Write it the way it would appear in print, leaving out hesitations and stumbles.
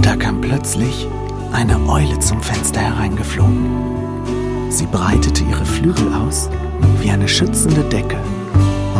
Da kam plötzlich eine Eule zum Fenster hereingeflogen. Sie breitete ihre Flügel aus wie eine schützende Decke